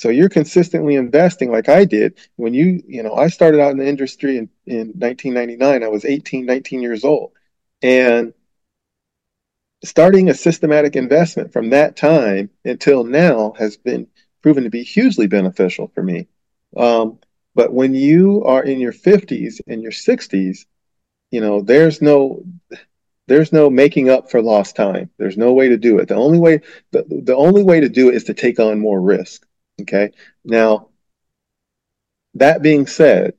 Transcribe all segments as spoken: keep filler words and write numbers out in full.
So you're consistently investing like I did. When you, you know, I started out in the industry in, in nineteen ninety-nine. I was eighteen, nineteen years old. And starting a systematic investment from that time until now has been proven to be hugely beneficial for me. Um, but when you are in your fifties and your sixties, you know, there's no there's no making up for lost time. There's no way to do it. The only way the, the only way to do it is to take on more risk. Okay. Now, that being said,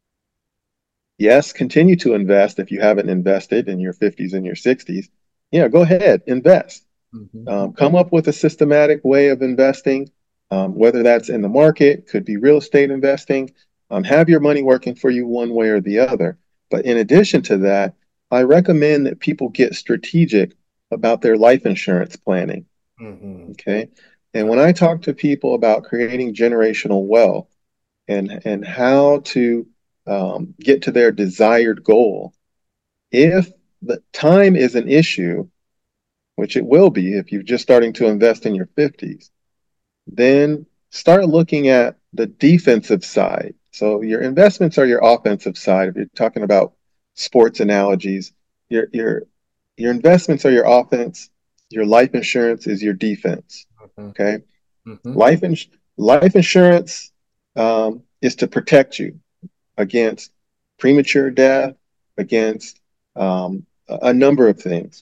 yes, continue to invest if you haven't invested in your fifties and your sixties. Yeah, go ahead, invest. Hmm. Um, come up with a systematic way of investing, um, whether that's in the market, could be real estate investing. Um, have your money working for you one way or the other. But in addition to that, I recommend that people get strategic about their life insurance planning. Hmm. Okay. And when I talk to people about creating generational wealth and, and how to um, get to their desired goal, if the time is an issue, which it will be if you're just starting to invest in your fifties, then start looking at the defensive side. So your investments are your offensive side. If you're talking about sports analogies, your your your investments are your offense, your life insurance is your defense. Hmm. Okay? Hmm. Life ins- life insurance um, is to protect you against premature death, against um, a, a number of things.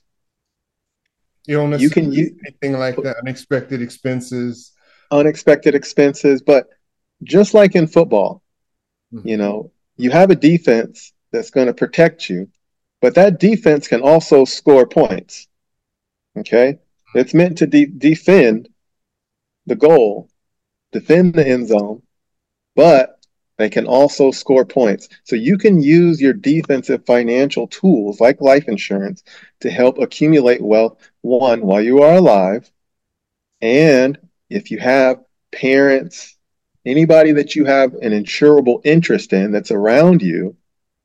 You Illnesses, can use anything like that, unexpected expenses. unexpected expenses. But just like in football, you Hmm. know, you have a defense that's going to protect you, but that defense can also score points. Okay. It's meant to de- defend the goal, defend the end zone, but they can also score points. So you can use your defensive financial tools like life insurance to help accumulate wealth, one, while you are alive. And if you have parents, anybody that you have an insurable interest in that's around you,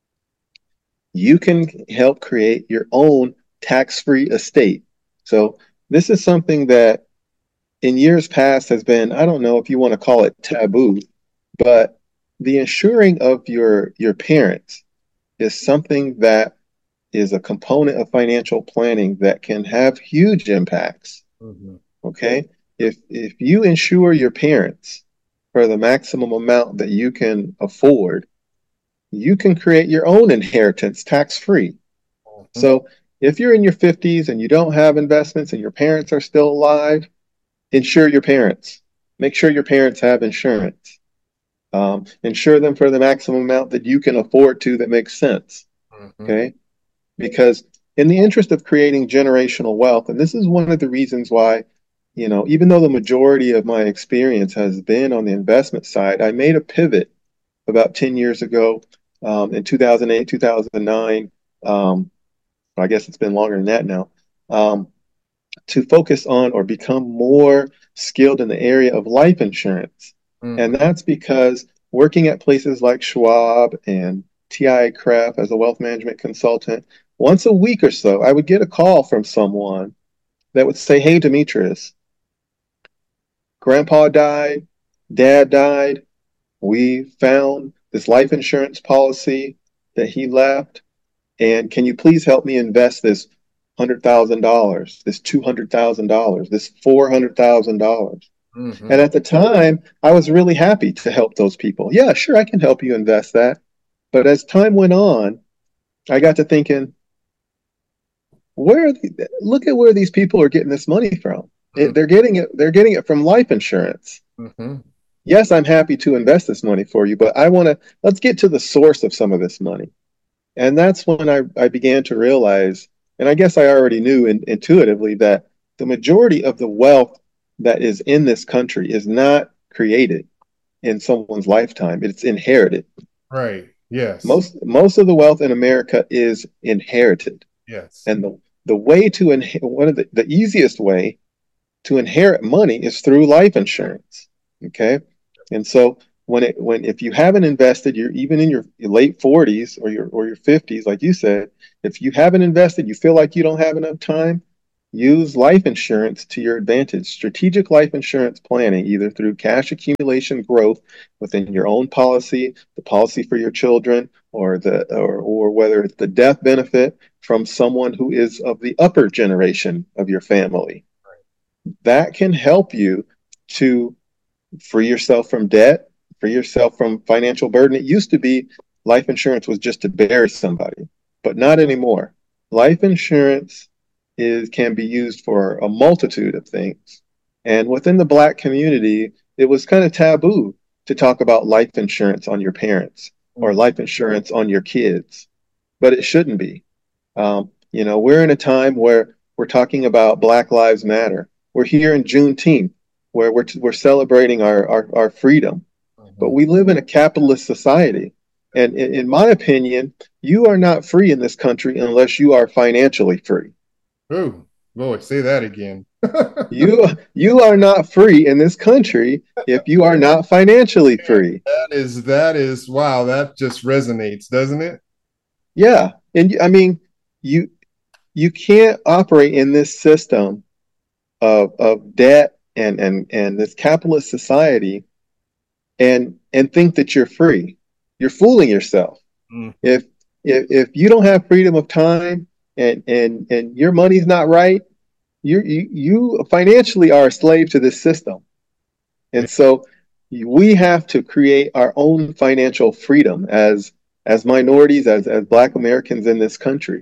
you can help create your own tax free estate. So, this is something that in years past has been, I don't know if you want to call it taboo, but the insuring of your, your parents is something that is a component of financial planning that can have huge impacts. Hmm. Okay. If if you insure your parents for the maximum amount that you can afford, you can create your own inheritance tax free. Hmm. So if you're in your fifties and you don't have investments and your parents are still alive, insure your parents. Make sure your parents have insurance. Um, insure them for the maximum amount that you can afford to that makes sense. Hmm. Okay. Because in the interest of creating generational wealth, and this is one of the reasons why, you know, even though the majority of my experience has been on the investment side, I made a pivot about ten years ago um, in two thousand eight, two thousand nine. Um, I guess it's been longer than that now, um, to focus on or become more skilled in the area of life insurance. And Hmm. that's because working at places like Schwab and T I A C R E F as a wealth management consultant, once a week or so, I would get a call from someone that would say, "Hey, Demetrius, grandpa died, dad died. We found this life insurance policy that he left. And can you please help me invest this one hundred thousand dollars, this two hundred thousand dollars, this four hundred thousand dollars?" And Hmm. at the time, I was really happy to help those people. Yeah, sure, I can help you invest that. But as time went on, I got to thinking, where are the, look at where these people are getting this money from. It, they're getting it. They're getting it from life insurance. Hmm. Yes, I'm happy to invest this money for you, but I want to let's get to the source of some of this money. And that's when I, I began to realize, and I guess I already knew in, intuitively, that the majority of the wealth that is in this country is not created in someone's lifetime. It's inherited. Right. Yes. Most most of the wealth in America is inherited. Yes. And the, the way to inherit one of the, the easiest way to inherit money is through life insurance. Okay. And so when it when if you haven't invested, you're even in your late forties or your or your fifties, like you said, if you haven't invested, you feel like you don't have enough time, use life insurance to your advantage. Strategic life insurance planning, either through cash accumulation growth within your own policy, the policy for your children, or the or, or whether it's the death benefit from someone who is of the upper generation of your family. That can help you to free yourself from debt, free yourself from financial burden. It used to be life insurance was just to bury somebody, but not anymore. Life insurance is can be used for a multitude of things. And within the Black community, it was kind of taboo to talk about life insurance on your parents or life insurance on your kids, but it shouldn't be. Um, you know, we're in a time where we're talking about Black Lives Matter. We're here in Juneteenth, where we're, we're celebrating our, our, our freedom. Mm-hmm. But we live in a capitalist society. And in, in my opinion, you are not free in this country unless you are financially free. Oh, boy, say that again. you you are not free in this country if you are not financially free. That is that is wow, that just resonates, doesn't it? Yeah. And I mean, you you can't operate in this system of of debt and and and this capitalist society and and think that you're free. You're fooling yourself. Mm. If if if you don't have freedom of time and and and your money's not right, you you you financially are a slave to this system. And yeah. So we have to create our own financial freedom as as minorities, as as Black Americans in this country.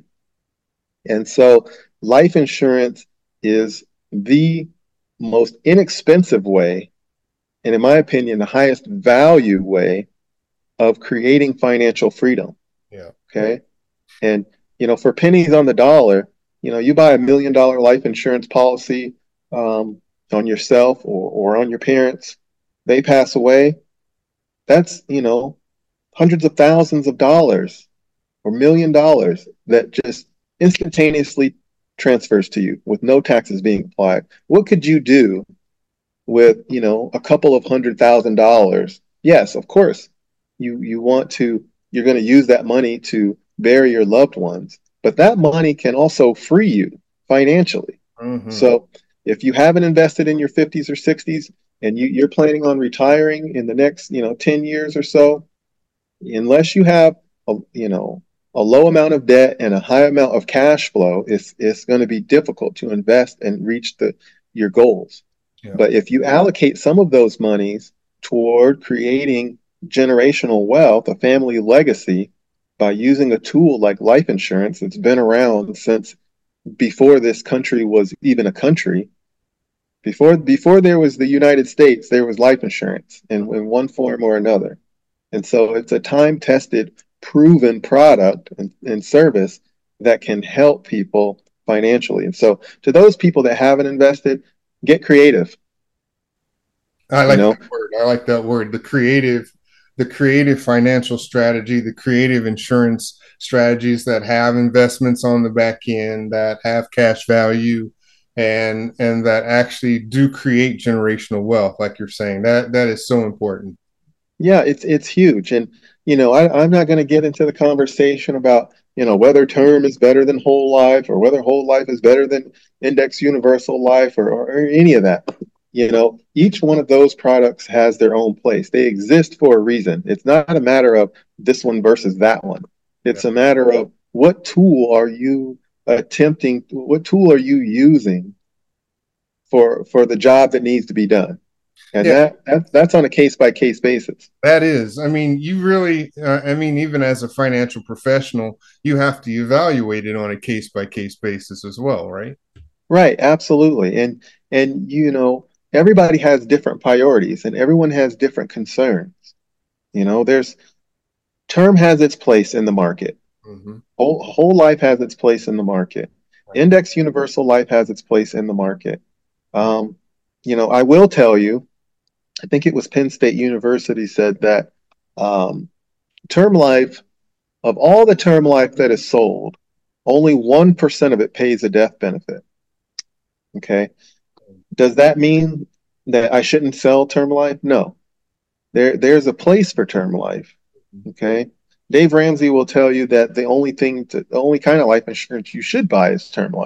And so life insurance is the most inexpensive way, and in my opinion, the highest value way of creating financial freedom. Yeah. Okay. And, you know, for pennies on the dollar, you know, you buy a million dollar life insurance policy um, on yourself or, or on your parents, they pass away. That's, you know, hundreds of thousands of dollars or million dollars that just instantaneously transfers to you with no taxes being applied. What could you do with, you know, a couple of hundred thousand dollars? Yes, of course, you you want to, you're going to use that money to bury your loved ones, but that money can also free you financially. Mm-hmm. So if you haven't invested in your fifties or sixties and you, you're planning on retiring in the next, you know, ten years or so, unless you have, a, you know, a low amount of debt and a high amount of cash flow, it's, it's going to be difficult to invest and reach the your goals. Yeah. But if you allocate some of those monies toward creating generational wealth, a family legacy, by using a tool like life insurance that's been around since before this country was even a country, before before there was the United States, there was life insurance in, in one form or another. And so it's a time-tested, proven product and, and service that can help people financially. And so to those people that haven't invested, get creative. I like you know? that word. I like that word. The creative, the creative financial strategy, the creative insurance strategies that have investments on the back end, that have cash value, and and that actually do create generational wealth, like you're saying. That that is so important. Yeah, it's it's huge. And you know, I, I'm not going to get into the conversation about, you know, whether term is better than whole life or whether whole life is better than index universal life or, or, or any of that. You know, each one of those products has their own place. They exist for a reason. It's not a matter of this one versus that one. It's yeah. a matter of what tool are you attempting, what tool are you using for for the job that needs to be done? And yeah. that, that that's on a case by case basis. That is, I mean, you really, uh, I mean, even as a financial professional, you have to evaluate it on a case by case basis as well, right? Right, absolutely. And and you know, everybody has different priorities and everyone has different concerns. You know, there's term has its place in the market. Mm-hmm. Whole whole life has its place in the market. Right. Index universal life has its place in the market. Um, you know, I will tell you, I think it was Penn State University said that um, term life, of all the term life that is sold, only one percent of it pays a death benefit. Okay. Does that mean that I shouldn't sell term life? No. There, there's a place for term life. Okay. Dave Ramsey will tell you that the only thing, to, the only kind of life insurance you should buy is term life.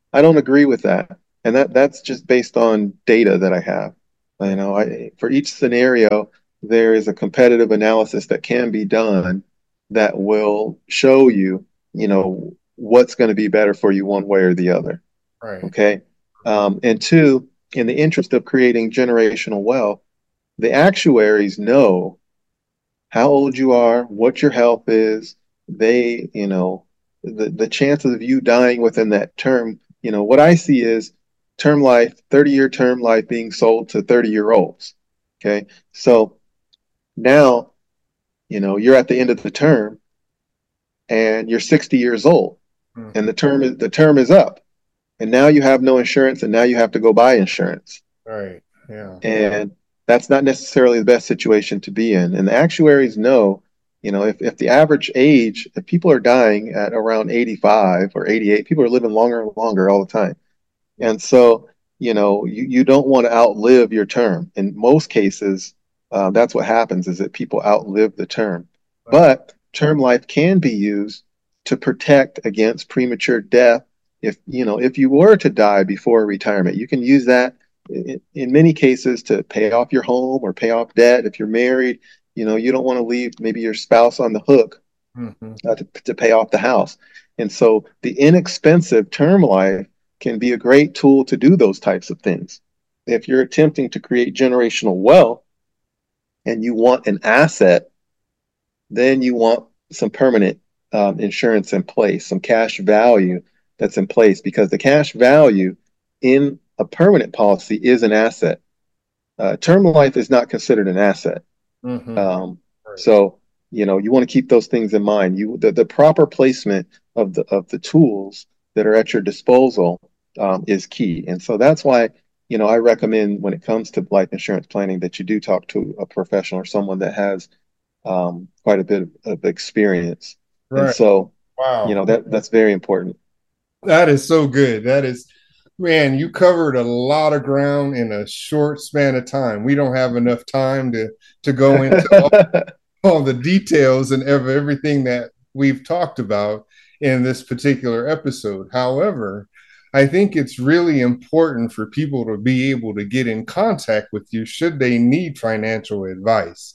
I don't agree with that. And that that's just based on data that I have. You Right. know, I, for each scenario, there is a competitive analysis that can be done that will show you, you know, what's going to be better for you one way or the other. Right. Okay. Um, and two, in the interest of creating generational wealth, the actuaries know how old you are, what your health is. They, you know, the, the chances of you dying within that term, you know, what I see is term life, thirty year term life being sold to thirty year olds. Okay. So now, you know, you're at the end of the term and you're sixty years old and Mm-hmm. the term is the term is up and now you have no insurance and now you have to go buy insurance. Right. Yeah. And that's not necessarily the best situation to be in. And the actuaries know, you know, if, if the average age, if people are dying at around eighty-five or eighty-eight, people are living longer and longer all the time. Yeah. And so, you know, you, you don't want to outlive your term. In most cases, uh, that's what happens is that people outlive the term. Right. But term life can be used to protect against premature death. If, you know, if you were to die before retirement, you can use that in, in many cases to pay off your home or pay off debt. If you're married, you know, you don't want to leave maybe your spouse on the hook Mm-hmm. uh, to, to pay off the house. And so the inexpensive term life can be a great tool to do those types of things. If you're attempting to create generational wealth and you want an asset, then you want some permanent um, insurance in place, some cash value that's in place, because the cash value in a permanent policy is an asset. Uh, term life is not considered an asset. Mm-hmm. Um, Right. so you know you want to keep those things in mind. You the, the proper placement of the of the tools that are at your disposal um, is key, and so that's why you know I recommend when it comes to life insurance planning that you do talk to a professional or someone that has um, quite a bit of, of experience. And Right. so you Wow. know that that's very important. That is so good. That is, man, you covered a lot of ground in a short span of time. We don't have enough time to to go into all, all the details and ever everything that we've talked about in this particular episode. However, I think it's really important for people to be able to get in contact with you should they need financial advice.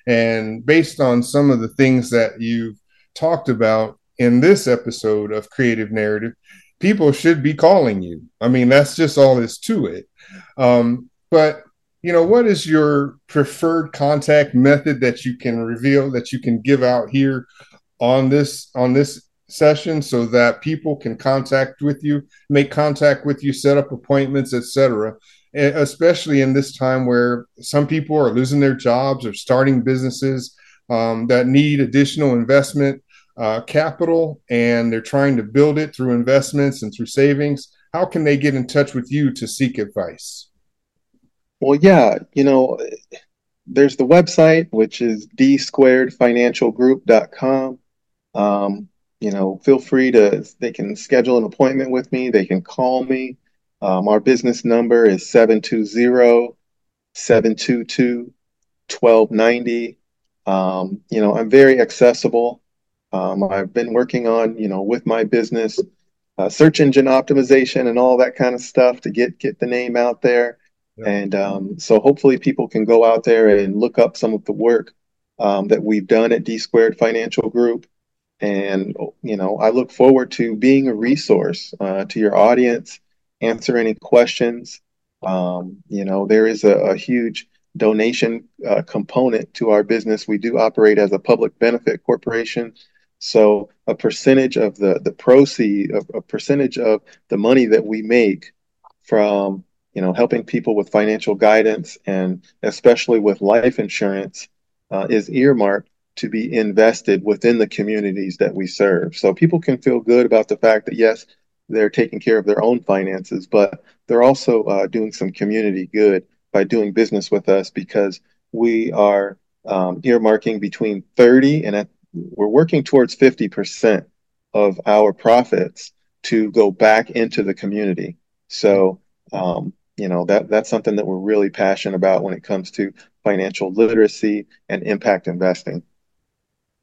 And based on some of the things that you've talked about in this episode of Creative Narrative, people should be calling you. I mean, that's just all is to it. Um, but you know, what is your preferred contact method that you can reveal that you can give out here on this on this session so that people can contact with you, make contact with you, set up appointments, et cetera. Especially in this time where some people are losing their jobs or starting businesses um, that need additional investment uh, capital, and they're trying to build it through investments and through savings. How can they get in touch with you to seek advice? Well, yeah, you know, there's the website, which is d squared financial group dot com. Um, you know, feel free to, they can schedule an appointment with me. They can call me. Um, our business number is seven two zero, seven two two, one two nine zero. Um, you know, I'm very accessible. Um, I've been working on, you know, with my business, uh, search engine optimization and all that kind of stuff to get get the name out there. Yep. And um, so hopefully people can go out there and look up some of the work um, that we've done at D Squared Financial Group. And you know, I look forward to being a resource uh, to your audience, answer any questions. Um, you know, there is a, a huge donation uh, component to our business. We do operate as a public benefit corporation. So a percentage of the the proceed, a, a percentage of the money that we make from you know helping people with financial guidance and especially with life insurance uh, is earmarked to be invested within the communities that we serve. So people can feel good about the fact that yes, they're taking care of their own finances, but they're also uh, doing some community good by doing business with us because we are um, earmarking between thirty and at, we're working towards fifty percent of our profits to go back into the community. So, um, you know, that that's something that we're really passionate about when it comes to financial literacy and impact investing.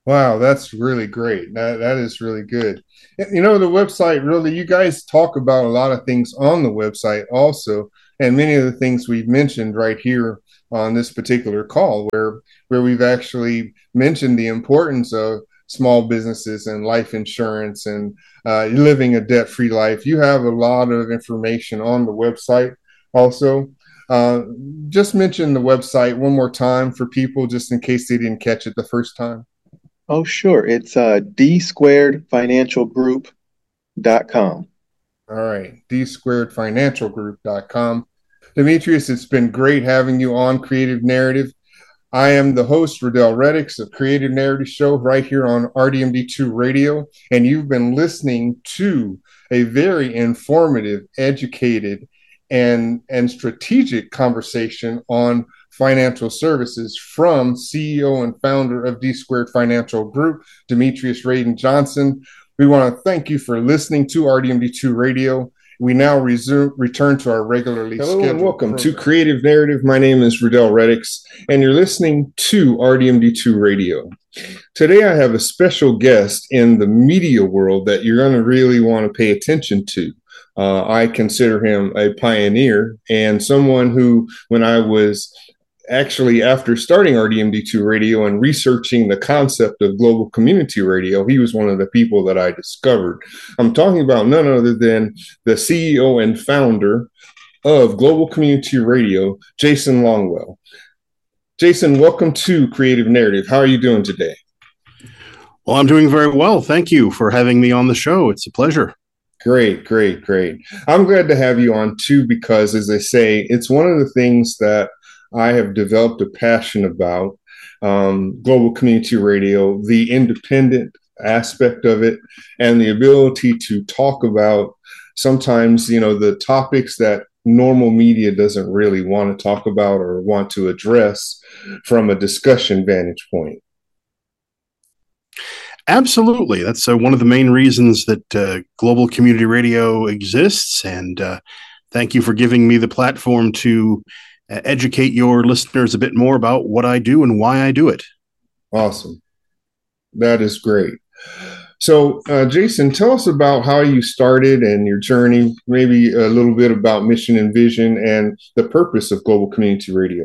Wow, that's really great. That that is really good. You know, the website really, you guys talk about a lot of things on the website also, and many of the things we've mentioned right here on this particular call, where where we've actually mentioned the importance of small businesses and life insurance and uh, living a debt-free life. You have a lot of information on the website also. Uh, just mention the website one more time for people, just in case they didn't catch it the first time. Oh, sure. It's uh, d squared financial group dot com. All right, d squared financial group dot com. Demetrius, it's been great having you on Creative Narrative. I am the host, Riddell Reddix of Creative Narrative Show right here on R D M D two Radio, and you've been listening to a very informative, educated, and, and strategic conversation on financial services from C E O and founder of D Squared Financial Group, Demetrius Radin Johnson. We want to thank you for listening to R D M D two Radio. We now resume, return to our regularly Hello scheduled and welcome program. To Creative Narrative. My name is Riddell Reddix, and you're listening to R D M D two Radio. Today, I have a special guest in the media world that you're going to really want to pay attention to. Uh, I consider him a pioneer and someone who, when I was actually, after starting R D M D two Radio and researching the concept of global community radio, he was one of the people that I discovered. I'm talking about none other than the C E O and founder of Global Community Radio, Jason Longwell. Jason, welcome to Creative Narrative. How are you doing today? Well, I'm doing very well. Thank you for having me on the show. It's a pleasure. Great, great, great. I'm glad to have you on too, because as I say, it's one of the things that I have developed a passion about, um, global community radio, the independent aspect of it, and the ability to talk about sometimes, you know, the topics that normal media doesn't really want to talk about or want to address from a discussion vantage point. Absolutely. That's uh, one of the main reasons that uh, Global Community Radio exists. And uh, thank you for giving me the platform to educate your listeners a bit more about what I do and why I do it. Awesome. That is great. So, uh, Jason, tell us about how you started and your journey, maybe a little bit about mission and vision and the purpose of Global Community Radio.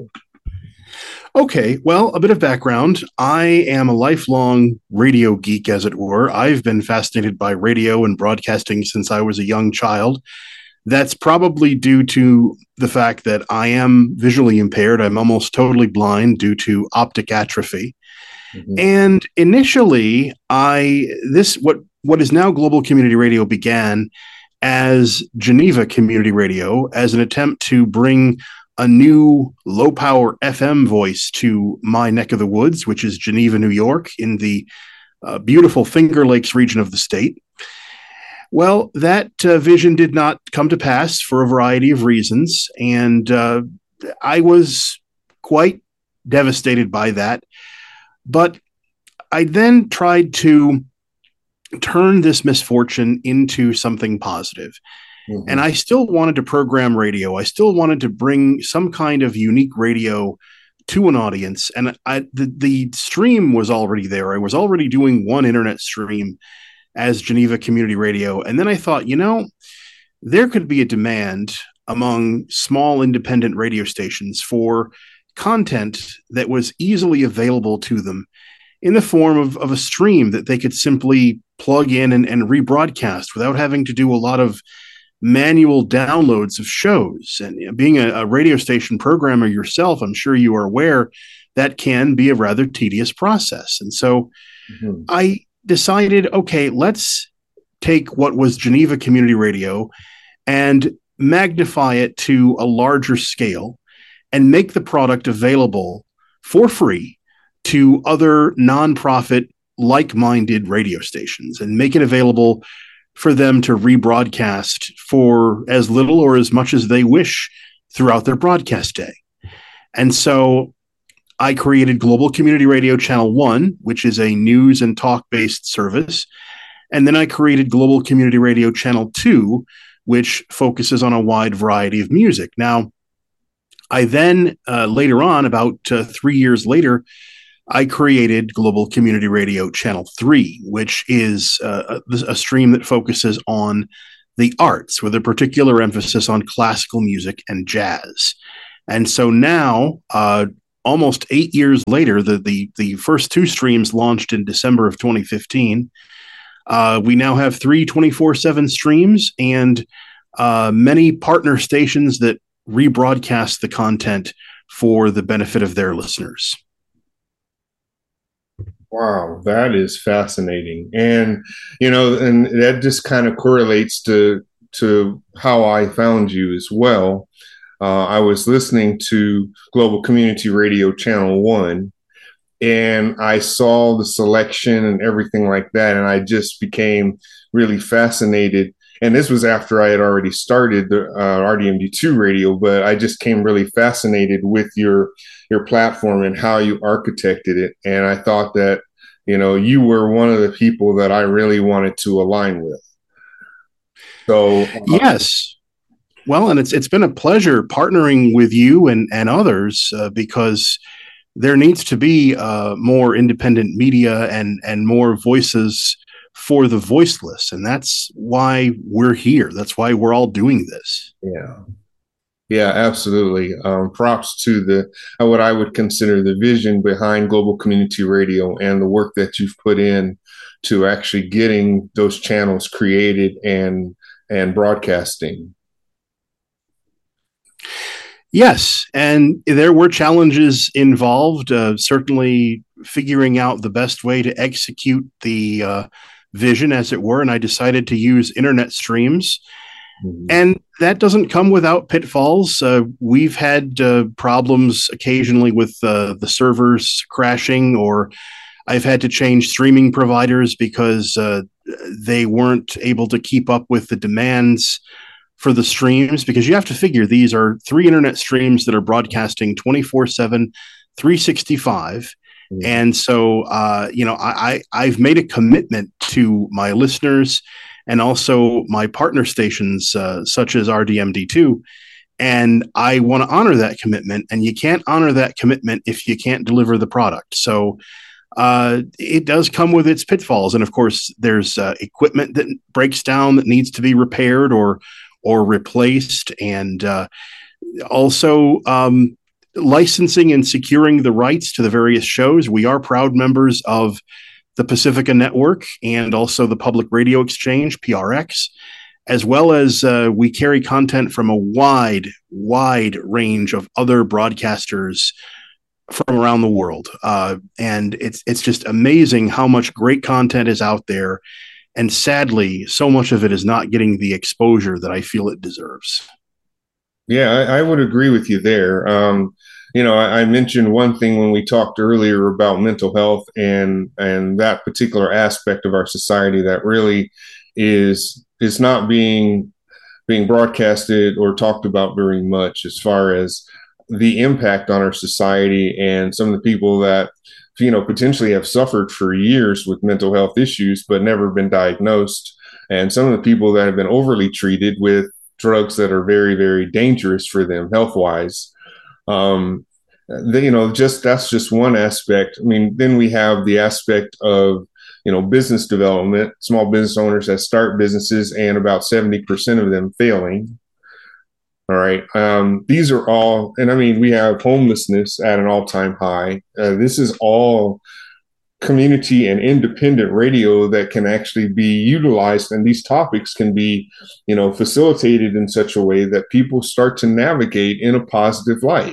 Okay, well, a bit of background. I am a lifelong radio geek, as it were. I've been fascinated by radio and broadcasting since I was a young child. That's probably due to the fact that I am visually impaired. I'm almost totally blind due to optic atrophy. Mm-hmm. And initially, I this what what is now Global Community Radio began as Geneva Community Radio, as an attempt to bring a new low-power F M voice to my neck of the woods, which is Geneva, New York, in the uh, beautiful Finger Lakes region of the state. Well, that uh, vision did not come to pass for a variety of reasons, and uh, I was quite devastated by that. But I then tried to turn this misfortune into something positive. Mm-hmm. And I still wanted to program radio. I still wanted to bring some kind of unique radio to an audience. And I, the, the stream was already there. I was already doing one internet stream as Geneva Community Radio. And then I thought, you know, there could be a demand among small independent radio stations for content that was easily available to them in the form of, of a stream that they could simply plug in and, and rebroadcast without having to do a lot of manual downloads of shows. And you know, being a, a radio station programmer yourself, I'm sure you are aware that can be a rather tedious process. And so mm-hmm. I decided, okay, let's take what was Geneva Community Radio and magnify it to a larger scale and make the product available for free to other nonprofit like-minded radio stations and make it available for them to rebroadcast for as little or as much as they wish throughout their broadcast day. And so I created Global Community Radio Channel one, which is a news and talk-based service. And then I created Global Community Radio Channel two, which focuses on a wide variety of music. Now, I then, uh, later on, about uh, three years later, I created Global Community Radio Channel three, which is uh, a, a stream that focuses on the arts with a particular emphasis on classical music and jazz. And so now, uh, almost eight years later, the, the, the first two streams launched in December of twenty fifteen. Uh, we now have three twenty-four seven streams and uh, many partner stations that rebroadcast the content for the benefit of their listeners. Wow, that is fascinating. And, you know, and that just kind of correlates to, to how I found you as well. Uh, I was listening to Global Community Radio Channel one, and I saw the selection and everything like that, and I just became really fascinated. And this was after I had already started the uh, R D M D two radio, but I just came really fascinated with your your platform and how you architected it. And I thought that, you know, you were one of the people that I really wanted to align with. So uh, yes. Well, and it's it's been a pleasure partnering with you and, and others uh, because there needs to be uh, more independent media and, and more voices for the voiceless. And that's why we're here. That's why we're all doing this. Yeah. Yeah, absolutely. Um, props to the uh, what I would consider the vision behind Global Community Radio and the work that you've put in to actually getting those channels created and and broadcasting. Yes, and there were challenges involved, uh, certainly figuring out the best way to execute the uh, vision, as it were, and I decided to use internet streams. Mm-hmm. And that doesn't come without pitfalls. Uh, we've had uh, problems occasionally with uh, the servers crashing, or I've had to change streaming providers because uh, they weren't able to keep up with the demands for the streams, because you have to figure these are three internet streams that are broadcasting twenty-four seven, three sixty-five. Mm-hmm. And so, uh, you know, I, I, I've made a commitment to my listeners and also my partner stations, uh, such as R D M D two. And I want to honor that commitment. And you can't honor that commitment if you can't deliver the product. So uh, it does come with its pitfalls. And of course, there's uh, equipment that breaks down that needs to be repaired or or replaced, and uh, also um, licensing and securing the rights to the various shows. We are proud members of the Pacifica Network and also the Public Radio Exchange, P R X, as well as uh, we carry content from a wide, wide range of other broadcasters from around the world. Uh, and it's it's just amazing how much great content is out there. And sadly, so much of it is not getting the exposure that I feel it deserves. Yeah, I, I would agree with you there. Um, you know, I, I mentioned one thing when we talked earlier about mental health and and that particular aspect of our society that really is is not being being broadcasted or talked about very much, as far as the impact on our society and some of the people that, you know, potentially have suffered for years with mental health issues, but never been diagnosed. And some of the people that have been overly treated with drugs that are very, very dangerous for them health-wise. Um, they, you know, just that's just one aspect. I mean, then we have the aspect of, you know, business development, small business owners that start businesses and about seventy percent of them failing. All right. Um, these are all, and I mean, we have homelessness at an all-time high. Uh, this is all community and independent radio that can actually be utilized, and these topics can be, you know, facilitated in such a way that people start to navigate in a positive light.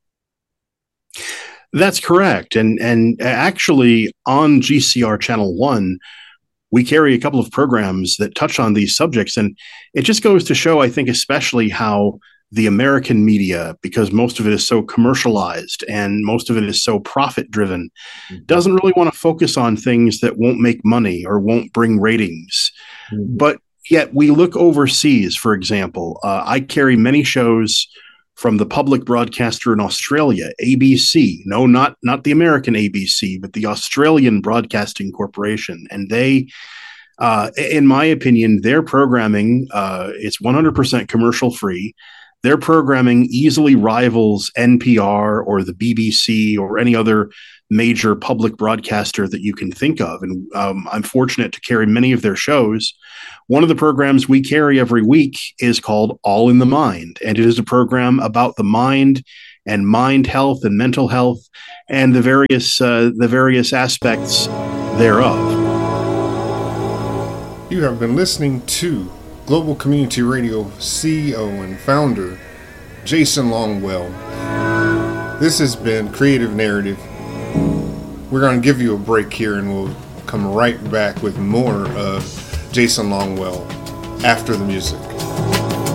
That's correct. And and actually on G C R Channel one, we carry a couple of programs that touch on these subjects. And it just goes to show, I think, especially how the American media, because most of it is so commercialized and most of it is so profit driven, mm-hmm. doesn't really want to focus on things that won't make money or won't bring ratings. Mm-hmm. But yet we look overseas, for example. Uh, I carry many shows from the public broadcaster in Australia, A B C. No, not not the American A B C, but the Australian Broadcasting Corporation. And they, uh, in my opinion, their programming uh, is one hundred percent commercial free. Their programming easily rivals N P R or the B B C or any other major public broadcaster that you can think of. And um, I'm fortunate to carry many of their shows. One of the programs we carry every week is called All in the Mind, and it is a program about the mind and mind health and mental health and the various uh, the various aspects thereof. You have been listening to Global Community Radio C E O and founder Jason Longwell. This has been Creative Narrative. We're going to give you a break here and we'll come right back with more of Jason Longwell after the music.